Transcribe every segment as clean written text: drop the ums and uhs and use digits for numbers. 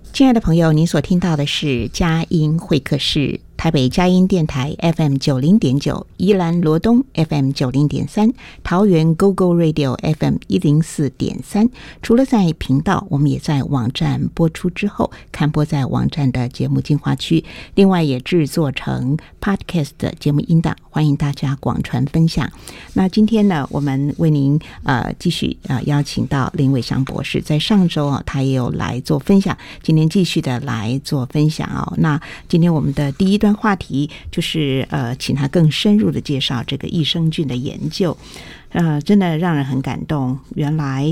亲爱的朋友，您所听到的是佳音会客室，台北佳音电台 FM90.9， 宜兰罗东 FM90.3， 桃园 GoGo Radio FM104.3。除了在频道，我们也在网站播出之后刊播在网站的节目精华区，另外也制作成 Podcast 的节目音档，欢迎大家广传分享。那今天呢，我们为您继续邀请到林伟翔博士，在上周他也有来做分享，今天继续的来做分享那今天我们的第一段话题就是请他更深入的介绍这个益生菌的研究，真的让人很感动。原来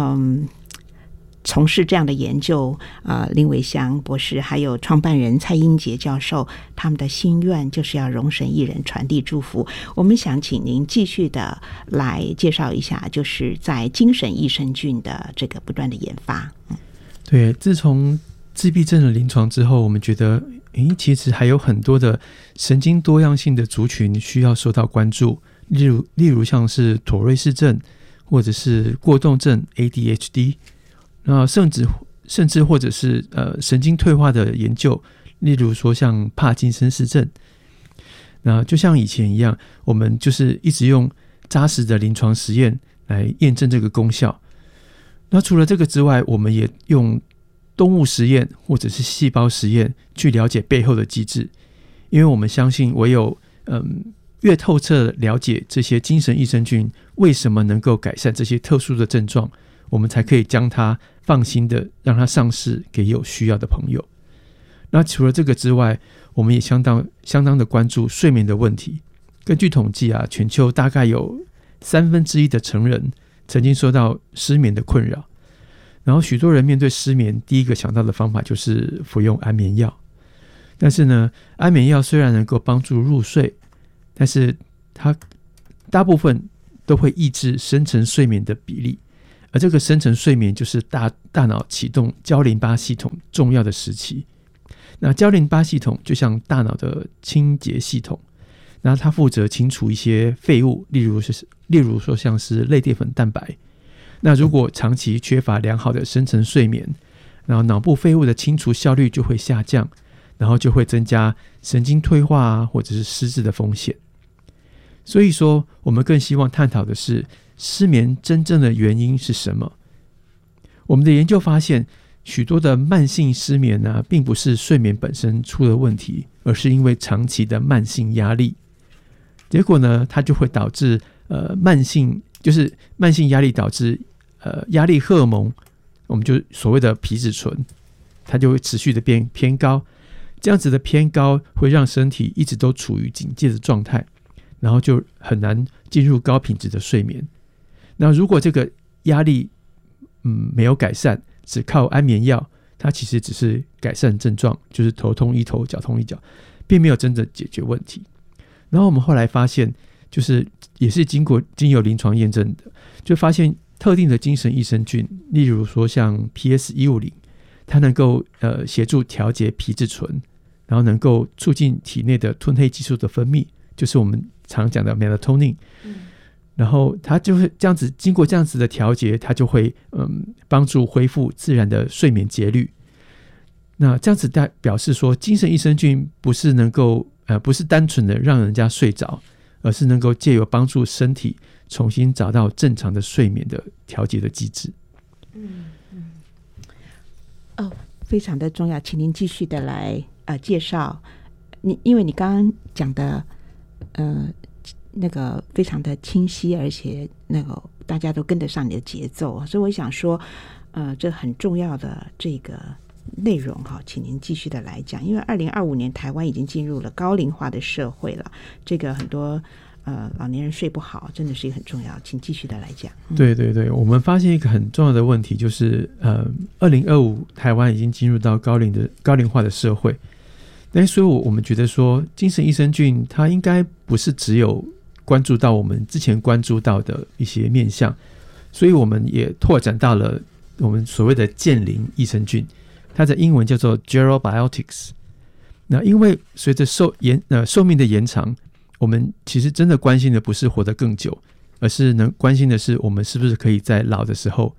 从事这样的研究林伟翔博士还有创办人蔡英杰教授，他们的心愿就是要容神一人，传递祝福。我们想请您继续的来介绍一下，就是在精神益生菌的这个不断的研发。 对，自从自闭症的临床之后，我们觉得其实还有很多的神经多样性的族群需要受到关注，例如像是妥瑞氏症或者是过动症 ADHD， 那甚至或者是神经退化的研究，例如说像帕金森氏症。那就像以前一样，我们就是一直用扎实的临床实验来验证这个功效。那除了这个之外，我们也用动物实验或者是细胞实验去了解背后的机制，因为我们相信唯有越透彻了解这些精神益生菌为什么能够改善这些特殊的症状，我们才可以将它放心的让它上市给有需要的朋友。那除了这个之外，我们也相当的关注睡眠的问题。根据统计全球大概有1/3的成人曾经受到失眠的困扰，然后许多人面对失眠，第一个想到的方法就是服用安眠药。但是呢，安眠药虽然能够帮助入睡，但是它大部分都会抑制深层睡眠的比例，而这个深层睡眠就是大脑启动胶淋巴系统重要的时期。那胶淋巴系统就像大脑的清洁系统，那它负责清除一些废物，例如说像是类淀粉蛋白。那如果长期缺乏良好的深层睡眠，然后脑部废物的清除效率就会下降，然后就会增加神经退化或者是失智的风险。所以说，我们更希望探讨的是失眠真正的原因是什么。我们的研究发现，许多的慢性失眠并不是睡眠本身出了问题，而是因为长期的慢性压力。结果呢，它就会导致慢性压力导致压力荷尔蒙，我们就所谓的皮质醇，它就会持续的变偏高。这样子的偏高会让身体一直都处于警戒的状态，然后就很难进入高品质的睡眠。那如果这个压力没有改善，只靠安眠药，它其实只是改善症状，就是头痛医头，脚痛医脚，并没有真的解决问题。然后我们后来发现，就是也是经由临床验证的，就发现特定的精神益生菌，例如说像 PS150， 它能够协助调节皮质醇，然后能够促进体内的褪黑激素的分泌，就是我们常讲的 melatonin。然后它就会这样子，经过这样子的调节，它就会帮助恢复自然的睡眠节律。那这样子表示说，精神益生菌不是单纯的让人家睡着，而是能够借由帮助身体重新找到正常的睡眠的调节的机制。 非常的重要，请您继续的来介绍。因为你刚刚讲的那个非常的清晰，而且那个大家都跟得上你的节奏，所以我想说这很重要的这个内容请您继续的来讲。因为2025年台湾已经进入了高龄化的社会了，这个很多老年人睡不好真的是一个很重要，请继续的来讲。 对对对，我们发现一个很重要的问题，就是2025台湾已经进入到高龄化的社会。那所以我们觉得说，精神益生菌它应该不是只有关注到我们之前关注到的一些面向，所以我们也拓展到了我们所谓的健龄益生菌，它的英文叫做 Gerobiotics。 那因为随着寿命的延长，我们其实真的关心的不是活得更久，而是关心的是我们是不是可以在老的时候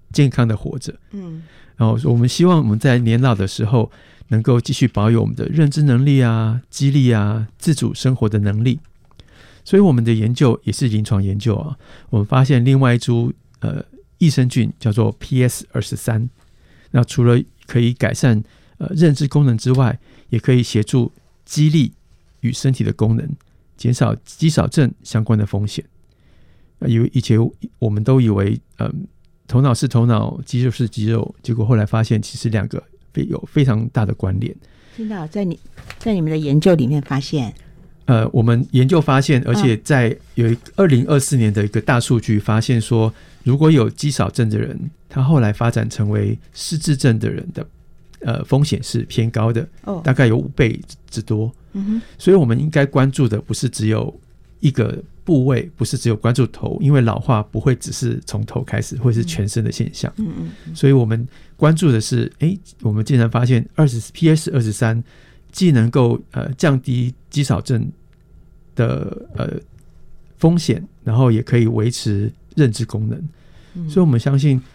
健康的活着。然后我们希望我们在年老的时候能够继续保有我们的认知能力啊、肌力啊、自主生活的能力。所以我们的研究也是临床研究啊，我们发现另外一株益生菌叫做 PS23， 那除了可以改善认知功能之外，也可以协助肌力与身体的功能，减少肌少症相关的风险。以前我们都以为头脑是头脑，肌肉是肌肉，结果后来发现其实两个有非常大的关联。 真的在你们的研究里面发现？ 我们研究发现，而且在有2024年的一个大数据发现说，如果有肌少症的人，他后来发展成为失智症的人的风险是偏高的，大概有5倍之多。所以我们应该关注的不是只有一个部位，不是只有关注头，因为老化不会只是从头开始，会是全身的现象。所以我们关注的是，我们竟然发现PS23既能够降低肌少症的风险，然后也可以维持认知功能。所以我们相信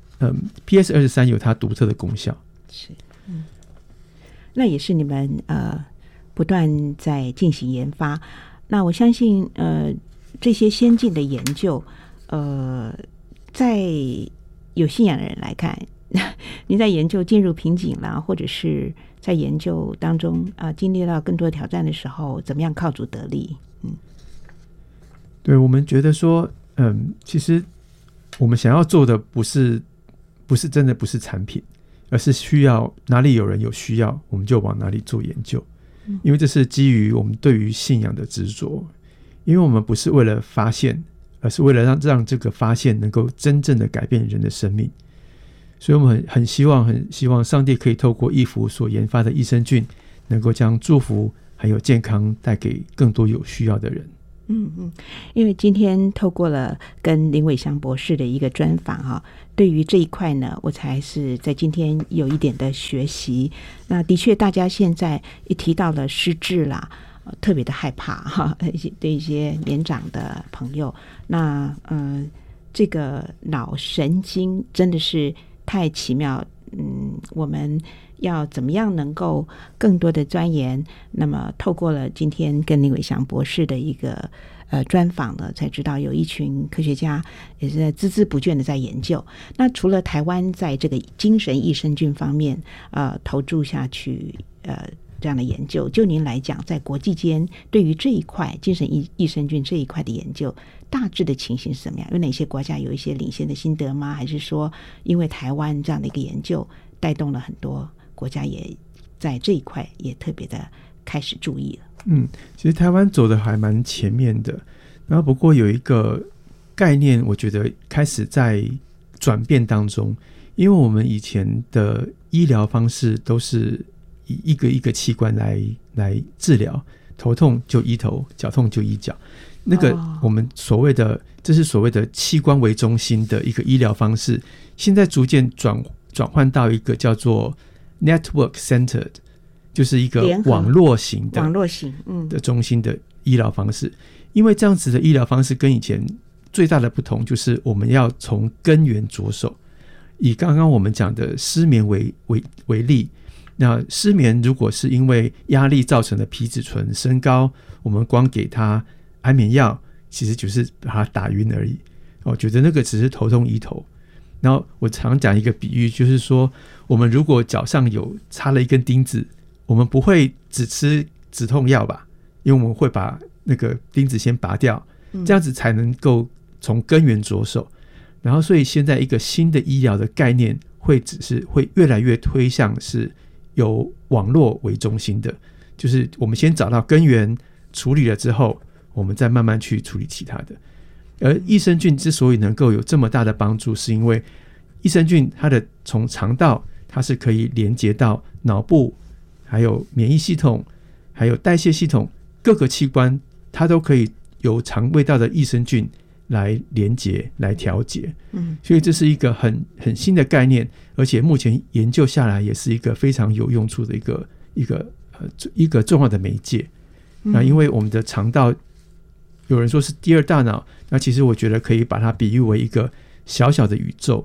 PS23有它独特的功效。 是，那也是你们不断在进行研发。那我相信这些先进的研究在有信仰的人来看，您在研究进入瓶颈啦，或者是在研究当中经历到更多的挑战的时候，怎么样靠主得力？ 对，我们觉得说其实我们想要做的不是真的不是产品，而是需要哪里有人有需要，我们就往哪里做研究。因为这是基于我们对于信仰的执着，因为我们不是为了发现，而是为了让这个发现能够真正的改变人的生命。所以我们很希望上帝可以透过义福所研发的益生菌，能够将祝福还有健康带给更多有需要的人。 因为今天透过了跟林伟翔博士的一个专访对于这一块呢，我才是在今天有一点的学习。那的确大家现在一提到了失智啦，特别的害怕对一些年长的朋友。那这个脑神经真的是太奇妙，我们要怎么样能够更多的钻研？那么透过了今天跟林伟翔博士的一个专访呢，才知道有一群科学家也是在孜孜不倦的在研究。那除了台湾在这个精神益生菌方面投注下去这样的研究，就您来讲，在国际间对于这一块精神益生菌这一块的研究，大致的情形是什么样？有哪些国家有一些领先的心得吗？还是说因为台湾这样的一个研究带动了很多国家也在这一块也特别的开始注意了？ 其实台湾走的还蛮前面的，然后不过有一个概念我觉得开始在转变当中。因为我们以前的医疗方式都是以一个一个器官来治疗，头痛就医头，脚痛就医脚，那个我们这是所谓的器官为中心的一个医疗方式，现在逐渐转换到一个叫做 network centered， 就是一个网络型的中心的医疗方式。因为这样子的医疗方式跟以前最大的不同就是我们要从根源着手。以刚刚我们讲的失眠为例，那失眠如果是因为压力造成的皮质醇升高，我们光给他安眠药其实就是把他打晕而已，我觉得那个只是头痛医头。然后我常讲一个比喻，就是说我们如果脚上有插了一根钉子，我们不会只吃止痛药吧，因为我们会把那个钉子先拔掉，这样子才能够从根源着手。然后所以现在一个新的医疗的概念会越来越推向是由网络为中心的，就是我们先找到根源，处理了之后我们再慢慢去处理其他的。而益生菌之所以能够有这么大的帮助，是因为益生菌它的从肠道它是可以连接到脑部，还有免疫系统，还有代谢系统，各个器官它都可以由肠胃道的益生菌来连接来调节。所以这是一个很新的概念，而且目前研究下来也是一个非常有用处的一个重要的媒介。那因为我们的肠道有人说是第二大脑，那其实我觉得可以把它比喻为一个小小的宇宙。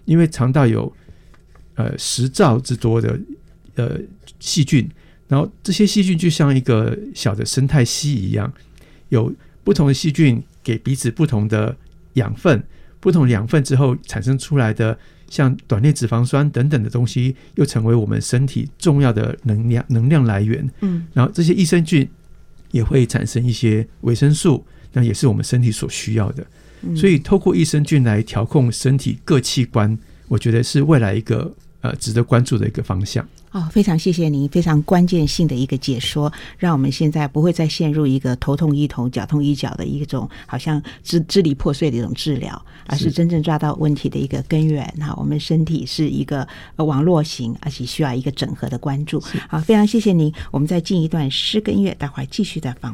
因为肠道有10兆之多的细菌，然后这些细菌就像一个小的生态系一样，有不同的细菌给彼此不同的养分，不同的养分之后产生出来的像短链脂肪酸等等的东西，又成为我们身体重要的能量来源。然后这些益生菌也会产生一些维生素，那也是我们身体所需要的。所以透过益生菌来调控身体各器官，我觉得是未来一个值得关注的一个方向。 非常谢谢您非常关键性的一个解说，让我们现在不会再陷入一个头痛医头脚痛医脚的一种好像支离破碎的一种治疗，而是真正抓到问题的一个根源。我们身体是一个网络型，而且需要一个整合的关注。好，非常谢谢您，我们再进一段诗跟音乐，待会儿继续的访问。